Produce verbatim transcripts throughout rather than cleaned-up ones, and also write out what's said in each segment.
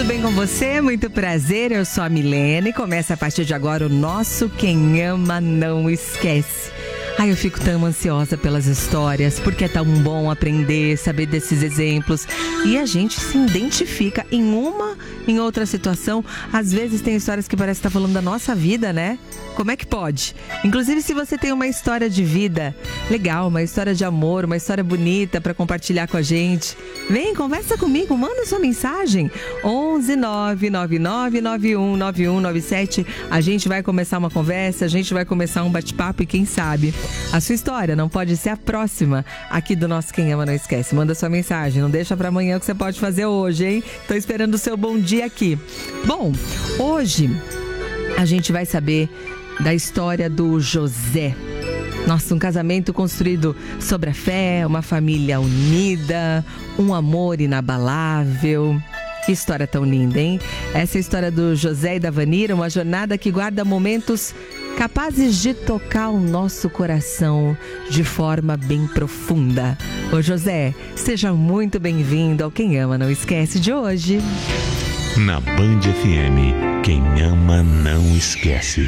bem com você? Muito prazer, eu sou a Milene e começa a partir de agora o nosso Quem Ama Não Esquece. Ai, eu fico tão ansiosa pelas histórias, porque é tão bom aprender, saber desses exemplos. E a gente se identifica em uma, em outra situação. Às vezes tem histórias que parece estar falando da nossa vida, né? Como é que pode? Inclusive, se você tem uma história de vida legal, uma história de amor, uma história bonita para compartilhar com a gente, vem, conversa comigo, manda sua mensagem. onze nove nove nove nove um nove um nove sete. A gente vai começar uma conversa, a gente vai começar um bate-papo e quem sabe a sua história não pode ser a próxima aqui do nosso Quem Ama Não Esquece. Manda sua mensagem, não deixa pra amanhã o que você pode fazer hoje, hein? Tô esperando o seu bom dia aqui. Bom, hoje a gente vai saber da história do José. Nossa, um casamento construído sobre a fé, uma família unida, um amor inabalável. Que história tão linda, hein? Essa é a história do José e da Vanira, uma jornada que guarda momentos capazes de tocar o nosso coração de forma bem profunda. Ô José, seja muito bem-vindo ao Quem Ama Não Esquece de hoje. Na Band F M, quem ama não esquece.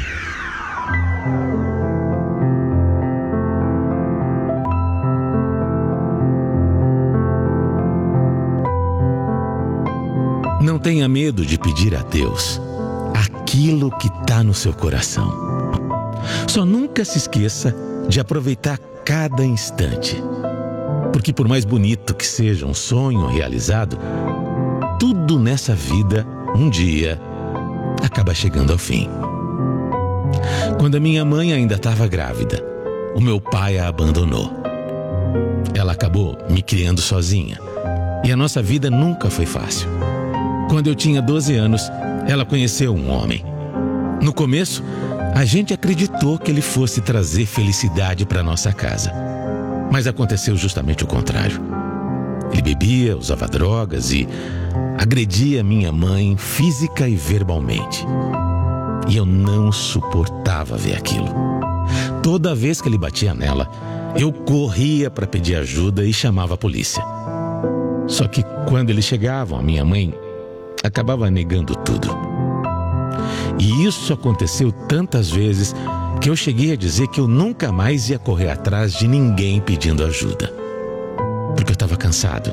Não tenha medo de pedir a Deus aquilo que está no seu coração. Só nunca se esqueça de aproveitar cada instante. Porque por mais bonito que seja um sonho realizado, tudo nessa vida, um dia, acaba chegando ao fim. Quando a minha mãe ainda estava grávida, o meu pai a abandonou. Ela acabou me criando sozinha. E a nossa vida nunca foi fácil. Quando eu tinha doze anos, ela conheceu um homem. No começo, a gente acreditou que ele fosse trazer felicidade para nossa casa. Mas aconteceu justamente o contrário. Ele bebia, usava drogas e agredia minha mãe física e verbalmente. E eu não suportava ver aquilo. Toda vez que ele batia nela, eu corria para pedir ajuda e chamava a polícia. Só que quando eles chegavam, a minha mãe acabava negando tudo. E isso aconteceu tantas vezes que eu cheguei a dizer que eu nunca mais ia correr atrás de ninguém pedindo ajuda. Porque eu estava cansado.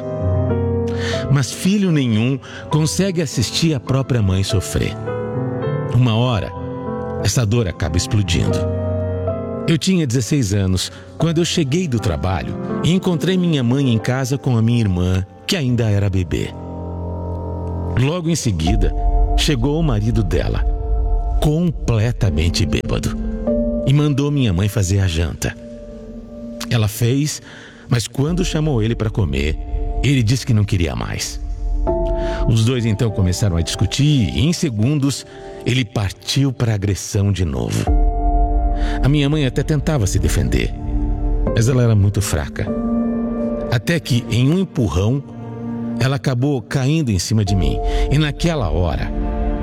Mas filho nenhum consegue assistir a própria mãe sofrer. Uma hora, essa dor acaba explodindo. Eu tinha dezesseis anos quando eu cheguei do trabalho e encontrei minha mãe em casa com a minha irmã, que ainda era bebê. Logo em seguida, chegou o marido dela, completamente bêbado, e mandou minha mãe fazer a janta. Ela fez, mas quando chamou ele para comer, ele disse que não queria mais. Os dois então começaram a discutir e em segundos ele partiu para a agressão de novo. A minha mãe até tentava se defender, mas ela era muito fraca. Até que, em um empurrão, ela acabou caindo em cima de mim. E naquela hora,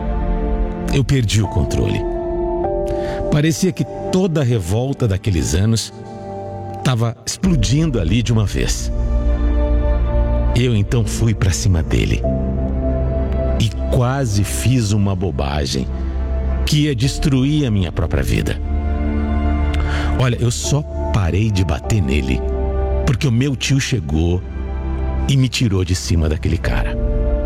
eu perdi o controle. Parecia que toda a revolta daqueles anos estava explodindo ali de uma vez. Eu então fui para cima dele. E quase fiz uma bobagem que ia destruir a minha própria vida. Olha, eu só parei de bater nele porque o meu tio chegou e me tirou de cima daquele cara.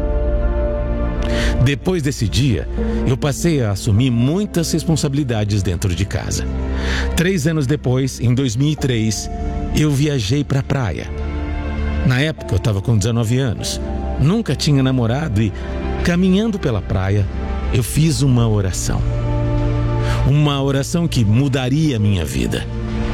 Depois desse dia, eu passei a assumir muitas responsabilidades dentro de casa. Três anos depois, em dois mil e três, eu viajei para a praia. Na época, eu estava com dezenove anos. Nunca tinha namorado e, caminhando pela praia, eu fiz uma oração. Uma oração que mudaria a minha vida.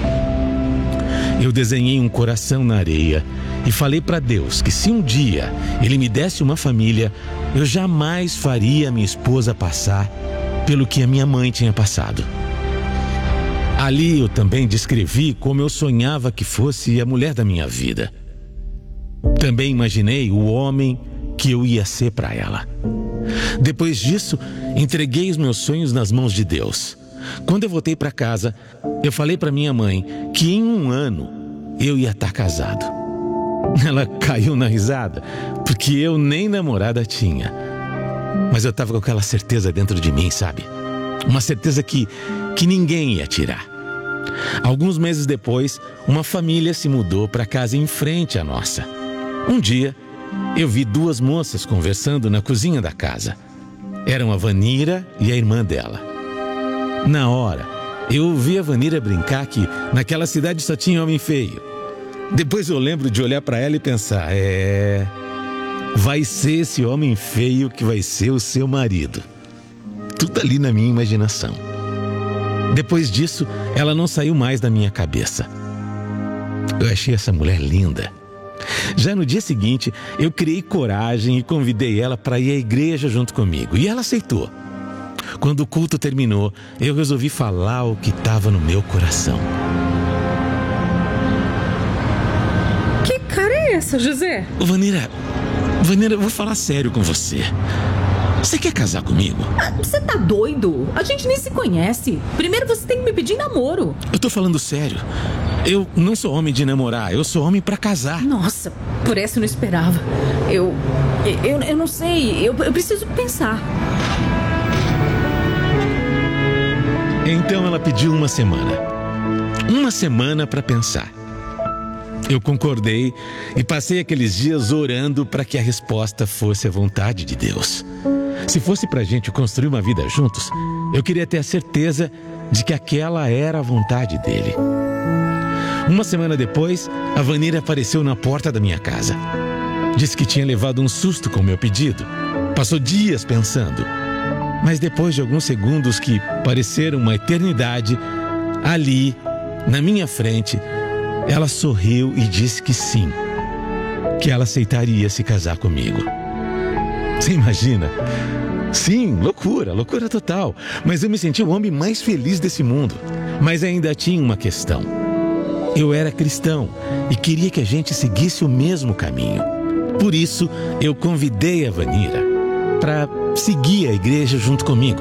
Eu desenhei um coração na areia e falei para Deus que se um dia Ele me desse uma família, eu jamais faria a minha esposa passar pelo que a minha mãe tinha passado. Ali eu também descrevi como eu sonhava que fosse a mulher da minha vida. Também imaginei o homem que eu ia ser para ela. Depois disso, entreguei os meus sonhos nas mãos de Deus. Quando eu voltei para casa, eu falei para minha mãe que em um ano eu ia estar casado. Ela caiu na risada, porque eu nem namorada tinha. Mas eu estava com aquela certeza dentro de mim, sabe? Uma certeza que, que ninguém ia tirar. Alguns meses depois, uma família se mudou para a casa em frente à nossa. Um dia, eu vi duas moças conversando na cozinha da casa. Eram a Vanira e a irmã dela. Na hora, eu ouvi a Vanira brincar que naquela cidade só tinha homem feio. Depois eu lembro de olhar para ela e pensar, é... vai ser esse homem feio que vai ser o seu marido. Tudo ali na minha imaginação. Depois disso, ela não saiu mais da minha cabeça. Eu achei essa mulher linda. Já no dia seguinte, eu criei coragem e convidei ela para ir à igreja junto comigo. E ela aceitou. Quando o culto terminou, eu resolvi falar o que estava no meu coração. Que cara é essa, José? Vanira, Vanira, eu vou falar sério com você. Você quer casar comigo? Ah, você tá doido? A gente nem se conhece. Primeiro você tem que me pedir namoro. Eu tô falando sério. Eu não sou homem de namorar, eu sou homem pra casar. Nossa, por essa eu não esperava. Eu... Eu, eu não sei, eu, eu preciso pensar. Então ela pediu uma semana. Uma semana pra pensar. Eu concordei e passei aqueles dias orando para que a resposta fosse a vontade de Deus. Se fosse pra gente construir uma vida juntos, eu queria ter a certeza de que aquela era a vontade dele. Uma semana depois, a Vanira apareceu na porta da minha casa. Disse que tinha levado um susto com o meu pedido. Passou dias pensando. Mas depois de alguns segundos que pareceram uma eternidade, ali, na minha frente, ela sorriu e disse que sim, que ela aceitaria se casar comigo. Você imagina? Sim, loucura, loucura total. Mas eu me senti o homem mais feliz desse mundo. Mas ainda tinha uma questão. Eu era cristão e queria que a gente seguisse o mesmo caminho. Por isso, eu convidei a Vanira para seguir a igreja junto comigo.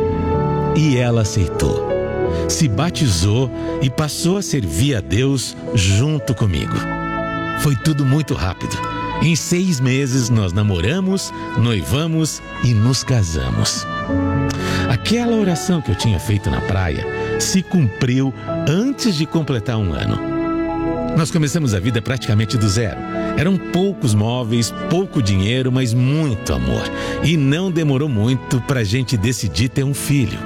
E ela aceitou. Se batizou e passou a servir a Deus junto comigo. Foi tudo muito rápido. Em seis meses nós namoramos, noivamos e nos casamos. Aquela oração que eu tinha feito na praia se cumpriu antes de completar um ano. Nós começamos a vida praticamente do zero. Eram poucos móveis, pouco dinheiro, mas muito amor. E não demorou muito para a gente decidir ter um filho.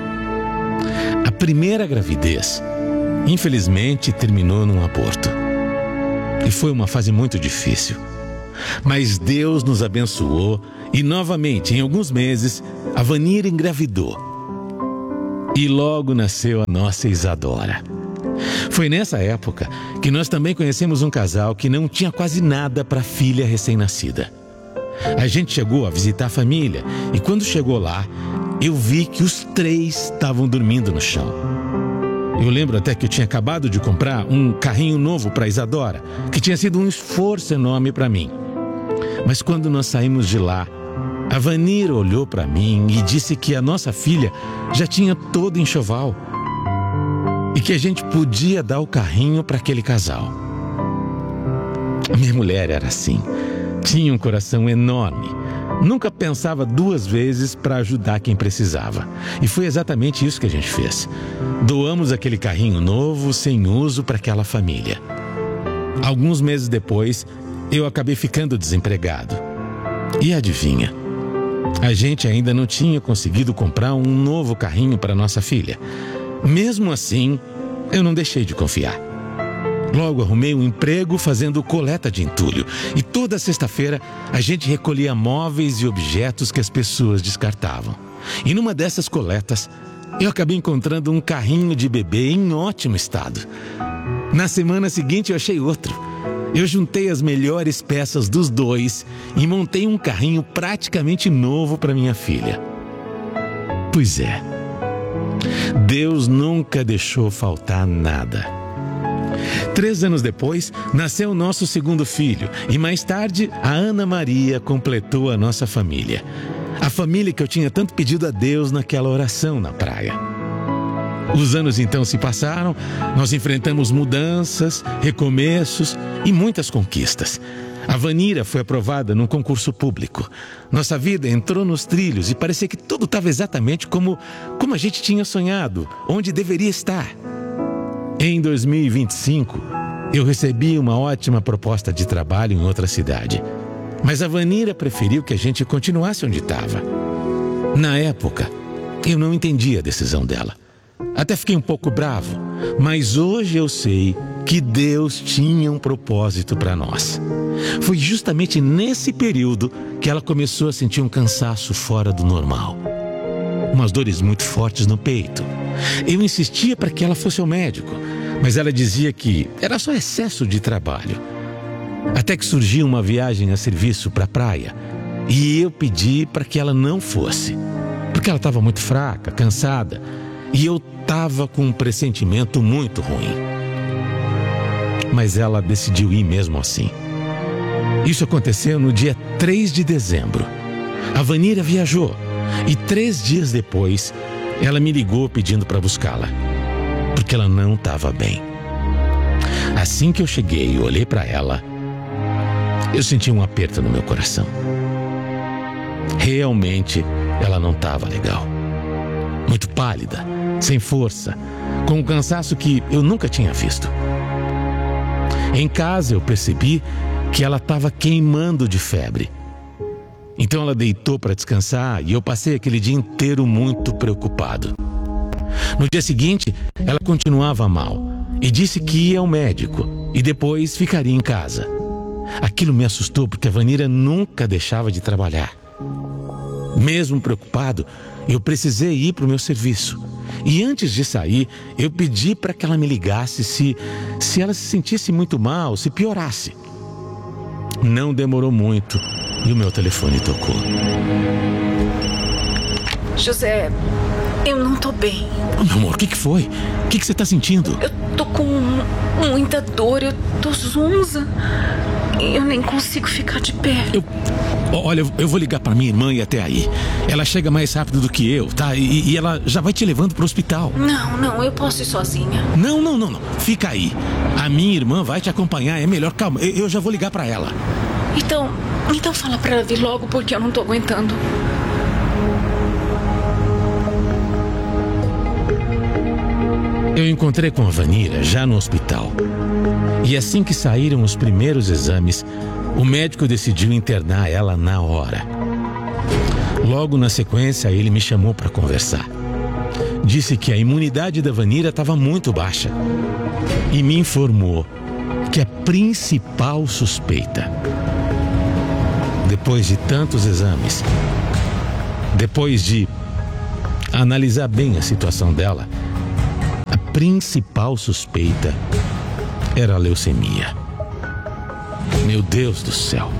A primeira gravidez, infelizmente, terminou num aborto. E foi uma fase muito difícil. Mas Deus nos abençoou e, novamente, em alguns meses, a Vanira engravidou. E logo nasceu a nossa Isadora. Foi nessa época que nós também conhecemos um casal que não tinha quase nada para a filha recém-nascida. A gente chegou a visitar a família e, quando chegou lá, eu vi que os três estavam dormindo no chão. Eu lembro até que eu tinha acabado de comprar um carrinho novo para Isadora, que tinha sido um esforço enorme para mim. Mas quando nós saímos de lá, a Vanira olhou para mim e disse que a nossa filha já tinha todo enxoval e que a gente podia dar o carrinho para aquele casal. Minha mulher era assim, tinha um coração enorme. Nunca pensava duas vezes para ajudar quem precisava. E foi exatamente isso que a gente fez. Doamos aquele carrinho novo, sem uso, para aquela família. Alguns meses depois, eu acabei ficando desempregado. E adivinha? A gente ainda não tinha conseguido comprar um novo carrinho para nossa filha. Mesmo assim, eu não deixei de confiar. Logo arrumei um emprego fazendo coleta de entulho. E toda sexta-feira a gente recolhia móveis e objetos que as pessoas descartavam. E numa dessas coletas, eu acabei encontrando um carrinho de bebê em ótimo estado. Na semana seguinte eu achei outro. Eu juntei as melhores peças dos dois e montei um carrinho praticamente novo para minha filha. Pois é, Deus nunca deixou faltar nada. Três anos depois, nasceu o nosso segundo filho e mais tarde a Ana Maria completou a nossa família. A família que eu tinha tanto pedido a Deus naquela oração na praia. Os anos então se passaram, nós enfrentamos mudanças, recomeços e muitas conquistas. A Vanira foi aprovada num concurso público. Nossa vida entrou nos trilhos e parecia que tudo estava exatamente como, como a gente tinha sonhado, onde deveria estar. Em dois mil e vinte e cinco, eu recebi uma ótima proposta de trabalho em outra cidade. Mas a Vanira preferiu que a gente continuasse onde estava. Na época, eu não entendi a decisão dela. Até fiquei um pouco bravo, mas hoje eu sei que Deus tinha um propósito para nós. Foi justamente nesse período que ela começou a sentir um cansaço fora do normal. Umas dores muito fortes no peito. Eu insistia para que ela fosse ao médico, mas ela dizia que era só excesso de trabalho. Até que surgiu uma viagem a serviço para a praia e eu pedi para que ela não fosse, porque ela estava muito fraca, cansada, e eu estava com um pressentimento muito ruim. Mas ela decidiu ir mesmo assim. Isso aconteceu no dia três de dezembro. A Vanira viajou e três dias depois ela me ligou pedindo para buscá-la, porque ela não estava bem. Assim que eu cheguei e olhei para ela, eu senti um aperto no meu coração. Realmente ela não estava legal. Muito pálida, sem força, com um cansaço que eu nunca tinha visto. Em casa eu percebi que ela estava queimando de febre. Então ela deitou para descansar e eu passei aquele dia inteiro muito preocupado. No dia seguinte, ela continuava mal e disse que ia ao médico e depois ficaria em casa. Aquilo me assustou porque a Vanira nunca deixava de trabalhar. Mesmo preocupado, eu precisei ir para o meu serviço. E antes de sair, eu pedi para que ela me ligasse se, se ela se sentisse muito mal, se piorasse. Não demorou muito e o meu telefone tocou. José, eu não tô bem. Oh, meu amor, o que, que foi? O que, que você tá sentindo? Eu tô com muita dor, eu tô zonza. Eu nem consigo ficar de pé. Eu... Olha, eu vou ligar pra minha irmã e ir até aí. Ela chega mais rápido do que eu, tá? E, e ela já vai te levando pro hospital. Não, não, eu posso ir sozinha. Não, não, não, não. Fica aí. A minha irmã vai te acompanhar, é melhor. Calma, eu, eu já vou ligar pra ela. Então, então fala pra ela vir logo, porque eu não tô aguentando. Eu encontrei com a Vanira já no hospital. E assim que saíram os primeiros exames, o médico decidiu internar ela na hora. Logo na sequência, ele me chamou para conversar. Disse que a imunidade da Vanira estava muito baixa e me informou que a principal suspeita, depois de tantos exames, depois de analisar bem a situação dela, a principal suspeita era a leucemia. Meu Deus do céu.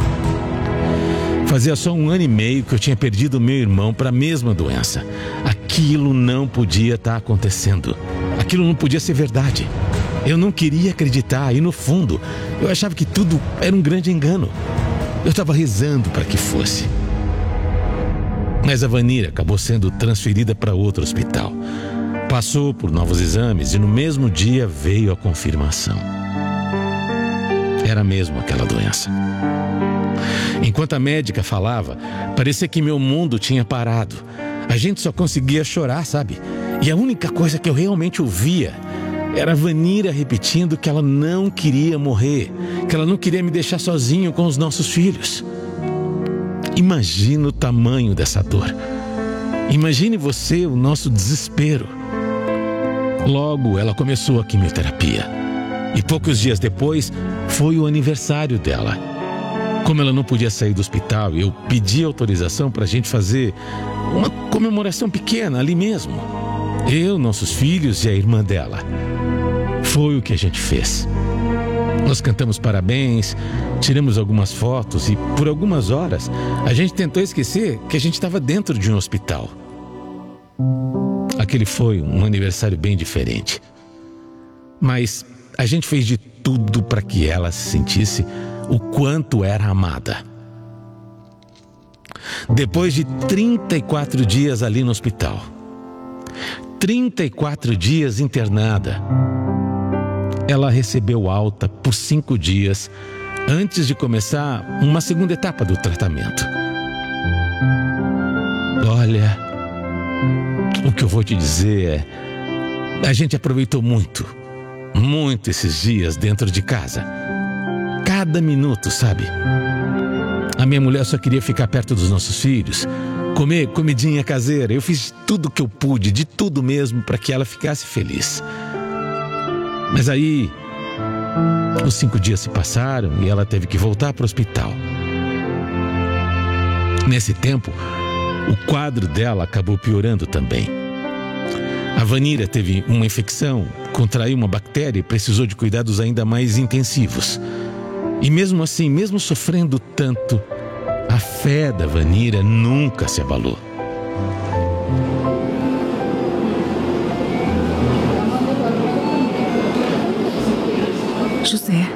Fazia só um ano e meio que eu tinha perdido meu irmão para a mesma doença. Aquilo não podia estar acontecendo. Aquilo não podia ser verdade. Eu não queria acreditar e, no fundo, eu achava que tudo era um grande engano. Eu estava rezando para que fosse. Mas a Vanira acabou sendo transferida para outro hospital. Passou por novos exames e no mesmo dia veio a confirmação. Era mesmo aquela doença. Enquanto a médica falava, parecia que meu mundo tinha parado. A gente só conseguia chorar, sabe? E a única coisa que eu realmente ouvia era a Vanira repetindo que ela não queria morrer, que ela não queria me deixar sozinho com os nossos filhos. Imagina o tamanho dessa dor. Imagine você o nosso desespero. Logo, ela começou a quimioterapia. E poucos dias depois, foi o aniversário dela. Como ela não podia sair do hospital, eu pedi autorização para a gente fazer uma comemoração pequena ali mesmo. Eu, nossos filhos e a irmã dela. Foi o que a gente fez. Nós cantamos parabéns, tiramos algumas fotos e por algumas horas a gente tentou esquecer que a gente estava dentro de um hospital. Aquele foi um aniversário bem diferente. Mas a gente fez de tudo para que ela se sentisse o quanto era amada. Depois de trinta e quatro dias ali no hospital, trinta e quatro dias internada, ela recebeu alta por cinco dias antes de começar uma segunda etapa do tratamento. Olha, o que eu vou te dizer é, a gente aproveitou muito, muito esses dias dentro de casa. Cada minuto, sabe? A minha mulher só queria ficar perto dos nossos filhos, comer comidinha caseira. Eu fiz tudo o que eu pude, de tudo mesmo, para que ela ficasse feliz. Mas aí, os cinco dias se passaram e ela teve que voltar para o hospital. Nesse tempo, o quadro dela acabou piorando também. A Vanira teve uma infecção, contraiu uma bactéria e precisou de cuidados ainda mais intensivos. E mesmo assim, mesmo sofrendo tanto, a fé da Vanira nunca se abalou. José,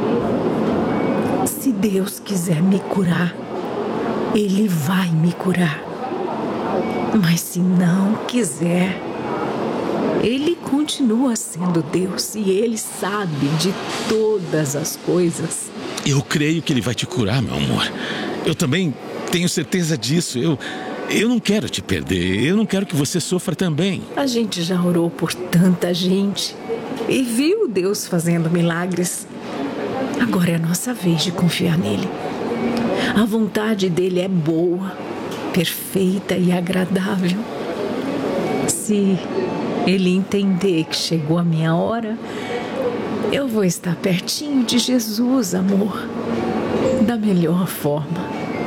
se Deus quiser me curar, Ele vai me curar. Mas se não quiser, Ele continua sendo Deus e Ele sabe de todas as coisas. Eu creio que Ele vai te curar, meu amor. Eu também tenho certeza disso. Eu, eu não quero te perder. Eu não quero que você sofra também. A gente já orou por tanta gente e viu Deus fazendo milagres. Agora é a nossa vez de confiar nele. A vontade dele é boa, perfeita e agradável. Se ele entender que chegou a minha hora, eu vou estar pertinho de Jesus, amor, da melhor forma.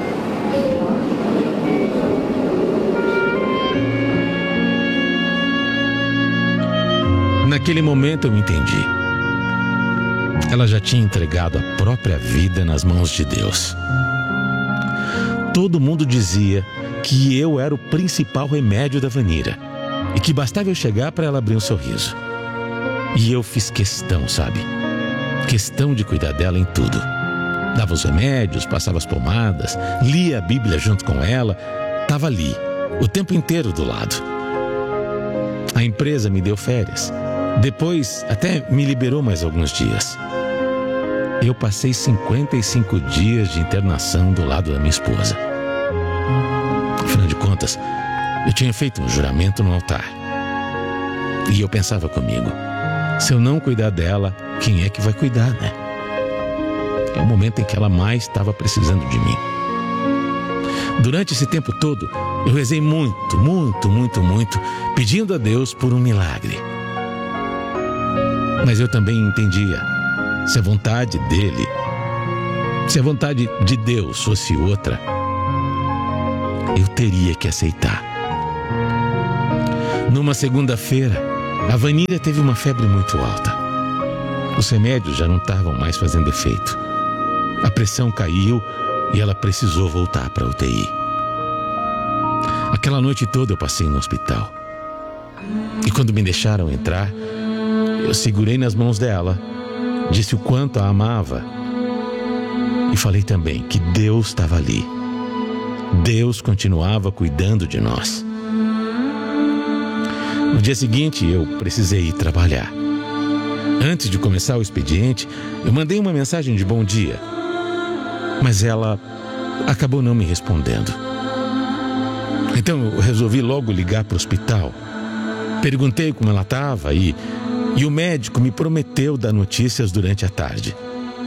Naquele momento eu entendi. Ela já tinha entregado a própria vida nas mãos de Deus. Todo mundo dizia que eu era o principal remédio da Vanira e que bastava eu chegar para ela abrir um sorriso. E eu fiz questão, sabe? Questão de cuidar dela em tudo. Dava os remédios, passava as pomadas, lia a Bíblia junto com ela, estava ali, o tempo inteiro do lado. A empresa me deu férias. Depois até me liberou mais alguns dias. Eu passei cinquenta e cinco dias de internação do lado da minha esposa. Afinal de contas, eu tinha feito um juramento no altar. E eu pensava comigo, se eu não cuidar dela, quem é que vai cuidar, né? É o momento em que ela mais estava precisando de mim. Durante esse tempo todo, eu rezei muito, muito, muito, muito, pedindo a Deus por um milagre. Mas eu também entendia, se a vontade dele, se a vontade de Deus fosse outra, eu teria que aceitar. Numa segunda-feira, a Vanira teve uma febre muito alta. Os remédios já não estavam mais fazendo efeito. A pressão caiu e ela precisou voltar para a U T I. Aquela noite toda eu passei no hospital. E quando me deixaram entrar, eu segurei nas mãos dela, disse o quanto a amava e falei também que Deus estava ali. Deus continuava cuidando de nós. No dia seguinte, eu precisei ir trabalhar. Antes de começar o expediente, eu mandei uma mensagem de bom dia, mas ela acabou não me respondendo. Então eu resolvi logo ligar para o hospital. Perguntei como ela estava e, e o médico me prometeu dar notícias durante a tarde.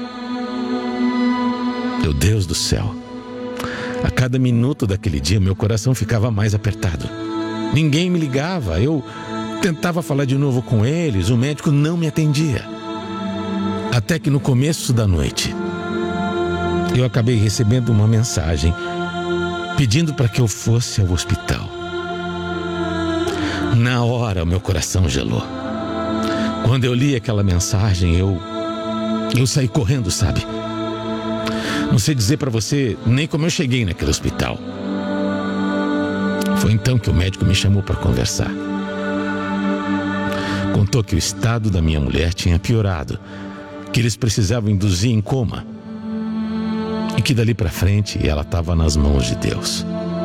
Meu Deus do céu! A cada minuto daquele dia, meu coração ficava mais apertado. Ninguém me ligava, eu tentava falar de novo com eles, o médico não me atendia. Até que no começo da noite, eu acabei recebendo uma mensagem pedindo para que eu fosse ao hospital. Na hora, o meu coração gelou. Quando eu li aquela mensagem, eu, eu saí correndo, sabe? Não sei dizer para você nem como eu cheguei naquele hospital. Foi então que o médico me chamou para conversar. Contou que o estado da minha mulher tinha piorado, que eles precisavam induzir em coma e que dali para frente ela estava nas mãos de Deus.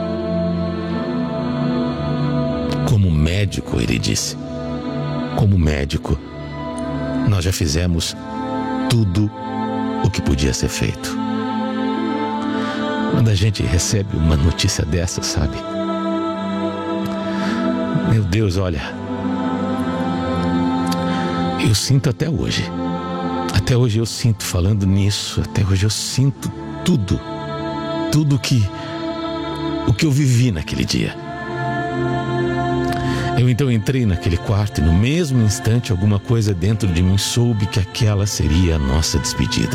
Como médico, ele disse, como médico, nós já fizemos tudo o que podia ser feito. Quando a gente recebe uma notícia dessa, sabe? Meu Deus, olha, eu sinto até hoje. Até hoje eu sinto falando nisso. Até hoje eu sinto tudo. Tudo que, o que eu vivi naquele dia. Eu então entrei naquele quarto e no mesmo instante alguma coisa dentro de mim soube que aquela seria a nossa despedida.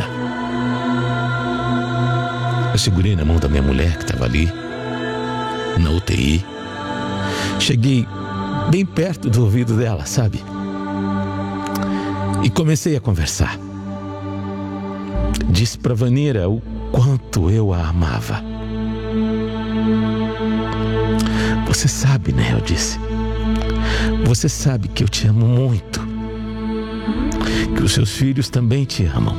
Eu segurei na mão da minha mulher que estava ali, na U T I. Cheguei bem perto do ouvido dela, sabe? E comecei a conversar. Disse para Vanira o quanto eu a amava. Você sabe, né? Eu disse. Você sabe que eu te amo muito. Que os seus filhos também te amam.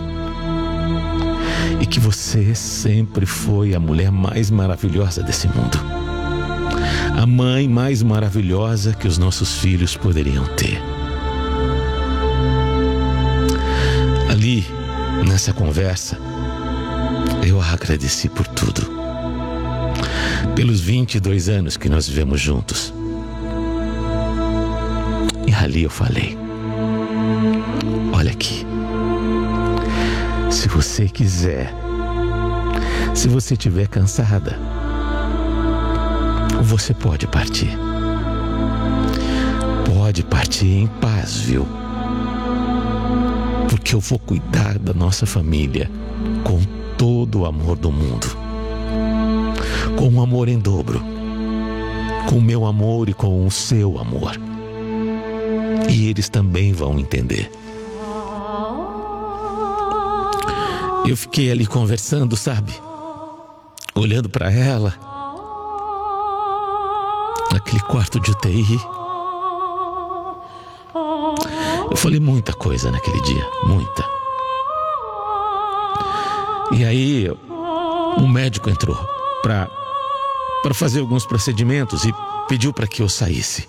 E que você sempre foi a mulher mais maravilhosa desse mundo. A mãe mais maravilhosa que os nossos filhos poderiam ter. Ali, nessa conversa, eu a agradeci por tudo. Pelos vinte e dois anos que nós vivemos juntos. E ali eu falei: olha aqui, se você quiser, se você estiver cansada, você pode partir. Pode partir em paz, viu? Porque eu vou cuidar da nossa família com todo o amor do mundo. Com um amor em dobro. Com o meu amor e com o seu amor. E eles também vão entender. Eu fiquei ali conversando, sabe? Olhando para ela. Naquele quarto de U T I. Eu falei muita coisa naquele dia, muita. E aí, um médico entrou para para fazer alguns procedimentos e pediu para que eu saísse.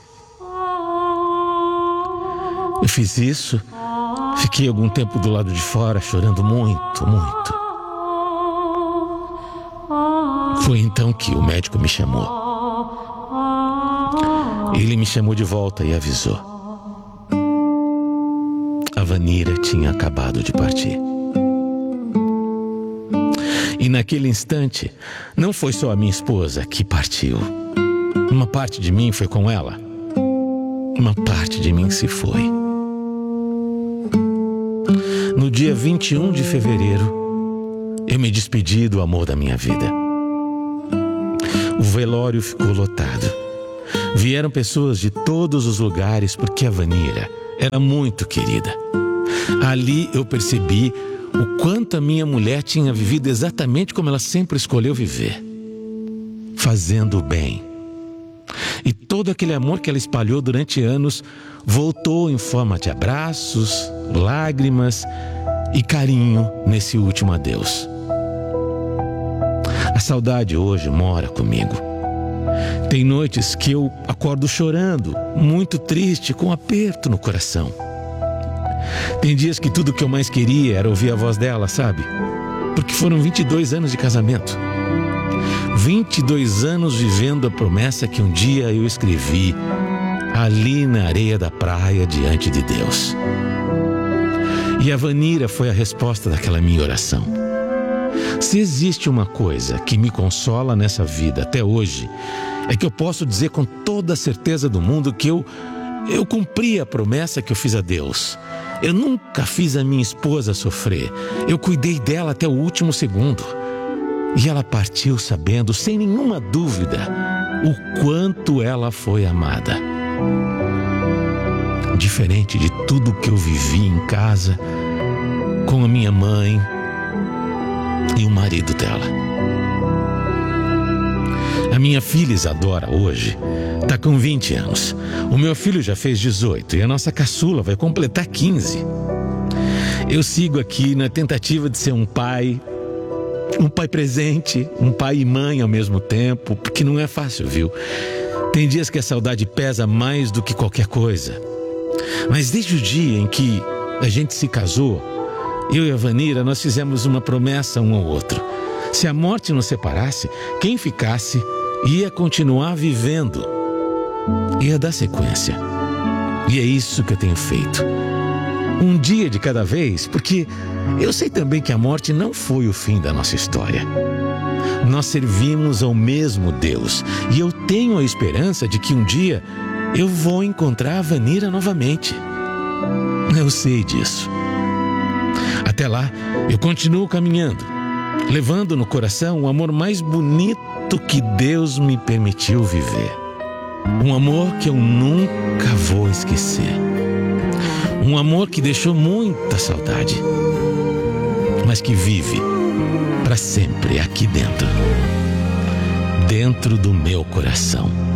Eu fiz isso, fiquei algum tempo do lado de fora chorando muito, muito. Foi então que o médico me chamou. Ele me chamou de volta e avisou. A Vanira tinha acabado de partir. E naquele instante, não foi só a minha esposa que partiu. Uma parte de mim foi com ela. Uma parte de mim se foi. No dia vinte e um de fevereiro, eu me despedi do amor da minha vida. O velório ficou lotado. Vieram pessoas de todos os lugares porque a Vanira era muito querida. Ali eu percebi o quanto a minha mulher tinha vivido exatamente como ela sempre escolheu viver. Fazendo o bem. E todo aquele amor que ela espalhou durante anos voltou em forma de abraços, lágrimas e carinho nesse último adeus. A saudade hoje mora comigo. Tem noites que eu acordo chorando, muito triste, com um aperto no coração. Tem dias que tudo que eu mais queria era ouvir a voz dela, sabe? Porque foram vinte e dois anos de casamento. vinte e dois anos vivendo a promessa que um dia eu escrevi ali na areia da praia diante de Deus. E a Vanira foi a resposta daquela minha oração. Se existe uma coisa que me consola nessa vida até hoje, é que eu posso dizer com toda a certeza do mundo que eu, eu cumpri a promessa que eu fiz a Deus. Eu nunca fiz a minha esposa sofrer. Eu cuidei dela até o último segundo. E ela partiu sabendo, sem nenhuma dúvida, o quanto ela foi amada. Diferente de tudo que eu vivi em casa, com a minha mãe e o marido dela. A minha filha Isadora hoje está com vinte anos. O meu filho já fez dezoito e a nossa caçula vai completar quinze. Eu sigo aqui na tentativa de ser um pai, um pai presente, um pai e mãe ao mesmo tempo, porque não é fácil, viu? Tem dias que a saudade pesa mais do que qualquer coisa. Mas desde o dia em que a gente se casou, eu e a Vanira, nós fizemos uma promessa um ao outro. Se a morte nos separasse, quem ficasse ia continuar vivendo, ia dar sequência. E é isso que eu tenho feito. Um dia de cada vez, porque eu sei também que a morte não foi o fim da nossa história. Nós servimos ao mesmo Deus e eu tenho a esperança de que um dia eu vou encontrar a Vanira novamente. Eu sei disso. Até lá, eu continuo caminhando, levando no coração o amor mais bonito que Deus me permitiu viver. Um amor que eu nunca vou esquecer. Um amor que deixou muita saudade, mas que vive para sempre aqui dentro, dentro do meu coração.